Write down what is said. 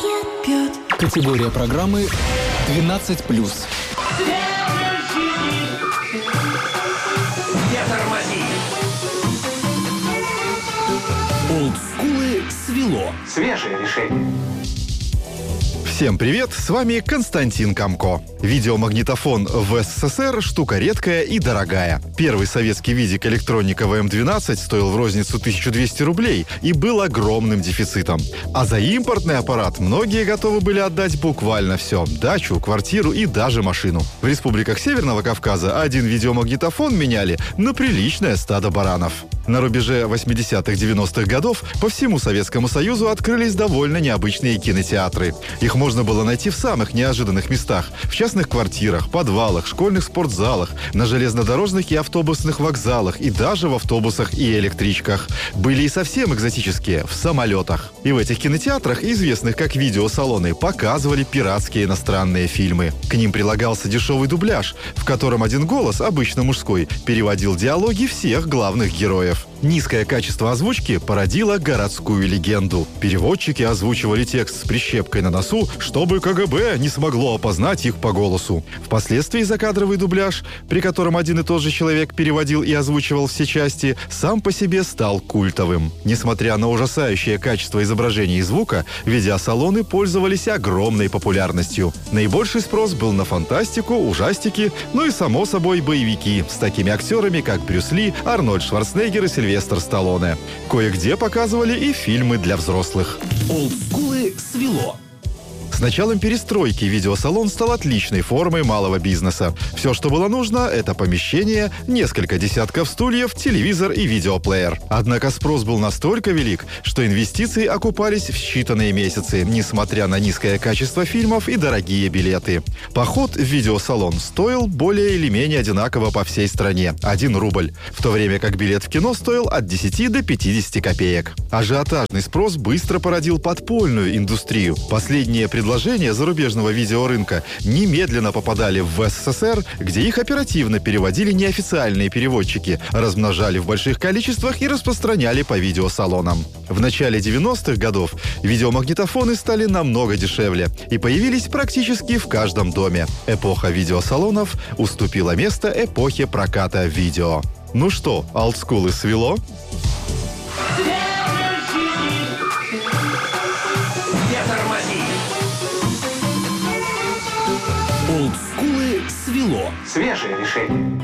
Категория программы 12+. Олдскулы свело. Свежее решение. Всем привет, с вами Константин Камко. Видеомагнитофон в СССР – штука редкая и дорогая. Первый советский видик электроника ВМ-12 стоил в розницу 1200 рублей и был огромным дефицитом. А за импортный аппарат многие готовы были отдать буквально все – дачу, квартиру и даже машину. В республиках Северного Кавказа один видеомагнитофон меняли на приличное стадо баранов. На рубеже 80-х-90-х годов по всему Советскому Союзу открылись довольно необычные кинотеатры. Их можно было найти в самых неожиданных местах – в частных квартирах, подвалах, школьных спортзалах, на железнодорожных и автобусных вокзалах и даже в автобусах и электричках. Были и совсем экзотические – в самолетах. И в этих кинотеатрах, известных как видеосалоны, показывали пиратские иностранные фильмы. К ним прилагался дешевый дубляж, в котором один голос, обычно мужской, переводил диалоги всех главных героев. Низкое качество озвучки породило городскую легенду. Переводчики озвучивали текст с прищепкой на носу, чтобы КГБ не смогло опознать их по голосу. Впоследствии закадровый дубляж, при котором один и тот же человек переводил и озвучивал все части, сам по себе стал культовым. Несмотря на ужасающее качество изображения и звука, видеосалоны пользовались огромной популярностью. Наибольший спрос был на фантастику, ужастики, ну и, само собой, боевики с такими актерами, как Брюс Ли, Арнольд Шварценеггер и Сильвестр Сталлоне. Кое-где показывали и фильмы для взрослых. Олдскулы свело. С началом перестройки видеосалон стал отличной формой малого бизнеса. Все, что было нужно, это помещение, несколько десятков стульев, телевизор и видеоплеер. Однако спрос был настолько велик, что инвестиции окупались в считанные месяцы, несмотря на низкое качество фильмов и дорогие билеты. Поход в видеосалон стоил более или менее одинаково по всей стране – 1 рубль, в то время как билет в кино стоил от 10 до 50 копеек. Ажиотажный спрос быстро породил подпольную индустрию. Последние предложения зарубежного видеорынка немедленно попадали в СССР, где их оперативно переводили неофициальные переводчики, размножали в больших количествах и распространяли по видеосалонам. В начале 90-х годов видеомагнитофоны стали намного дешевле и появились практически в каждом доме. Эпоха видеосалонов уступила место эпохе проката видео. Ну что, олдскулы свело? Олдскулы свело. Свежее решение.